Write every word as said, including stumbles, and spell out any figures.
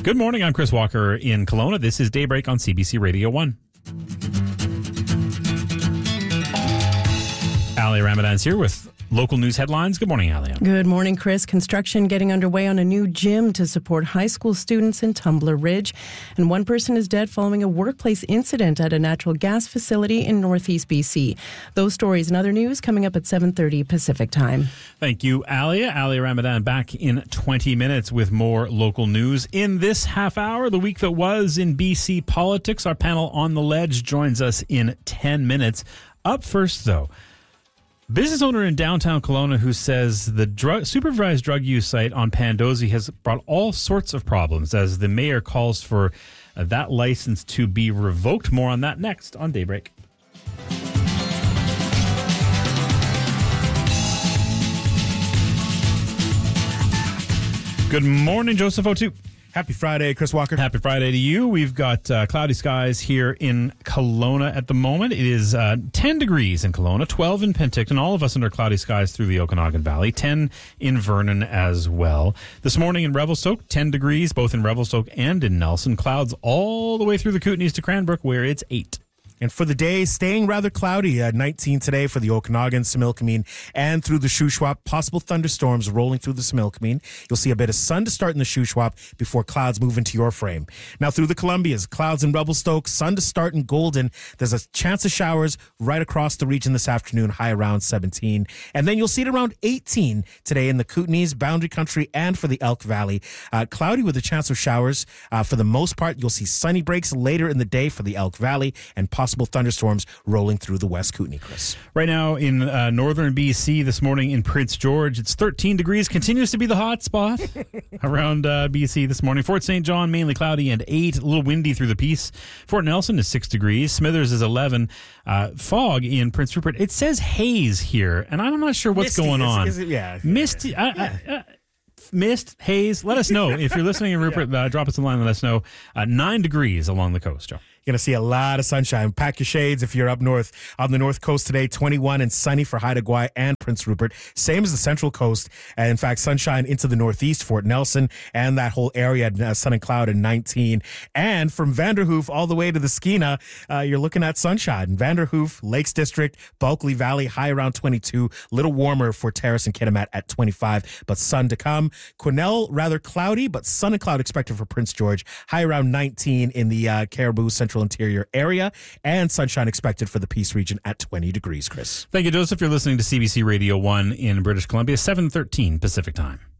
Good morning. I'm Chris Walker in Kelowna. This is Daybreak on C B C Radio one. Ali Ramadan's here with local news headlines. Good morning, Ali. Good morning, Chris. Construction getting underway on a new gym to support high school students in Tumbler Ridge. And one person is dead following a workplace incident at a natural gas facility in northeast B C. Those stories and other news coming up at seven thirty Pacific time. Thank you, Ali. Ali Ramadan back in twenty minutes with more local news. In this half hour, the week that was in B C politics, our panel On the Ledge joins us in ten minutes. Up first, though, business owner in downtown Kelowna who says the drug, supervised drug use site on Pandosy has brought all sorts of problems as the mayor calls for uh, that license to be revoked. More on that next on Daybreak. Good morning, Joseph O'Toole. Happy Friday, Chris Walker. Happy Friday to you. We've got uh, cloudy skies here in Kelowna at the moment. It is uh, ten degrees in Kelowna, twelve in Penticton, all of us under cloudy skies through the Okanagan Valley, ten in Vernon as well. This morning in Revelstoke, ten degrees, both in Revelstoke and in Nelson. Clouds all the way through the Kootenays to Cranbrook, where it's eight. And for the day, staying rather cloudy, uh, nineteen today for the Okanagan, Similkameen, and through the Shuswap. Possible thunderstorms rolling through the Similkameen. You'll see a bit of sun to start in the Shuswap before clouds move into your frame. Now through the Columbias, clouds in Revelstoke, sun to start in Golden. There's a chance of showers right across the region this afternoon, high around seventeen. And then you'll see it around eighteen today in the Kootenays, Boundary Country, and for the Elk Valley. Uh, cloudy with a chance of showers. Uh, for the most part, you'll see sunny breaks later in the day for the Elk Valley and possible Possible thunderstorms rolling through the West Kootenay, Chris. Right now in uh, northern B C, this morning in Prince George, it's thirteen degrees. Continues to be the hot spot around uh, B C this morning. Fort Saint John, mainly cloudy and eight. A little windy through the Peace. Fort Nelson is six degrees. Smithers is eleven. Uh, fog in Prince Rupert. It says haze here, and I'm not sure what's Misty, going is, on. Is it, yeah. Misty. Yeah. I, I, I, Mist, haze, let us know. If you're listening in Rupert, yeah. uh, drop us a line and let us know. Uh, nine degrees along the coast, Joe. You're going to see a lot of sunshine. Pack your shades if you're up north. On the north coast today, twenty-one and sunny for Haida Gwaii and Prince Rupert. Same as the central coast. And in fact, sunshine into the northeast, Fort Nelson, and that whole area, uh, sun and cloud and nineteen. And from Vanderhoof all the way to the Skeena, uh, you're looking at sunshine. Vanderhoof, Lakes District, Bulkley Valley, high around twenty-two. A little warmer for Terrace and Kitimat at twenty-five, but sun to come. Quesnel, rather cloudy, but sun and cloud expected for Prince George. High around nineteen in the uh, Caribou Central Interior area, and sunshine expected for the Peace region at twenty degrees, Chris. Thank you, Joseph. You're listening to C B C Radio one in British Columbia, seven thirteen Pacific time.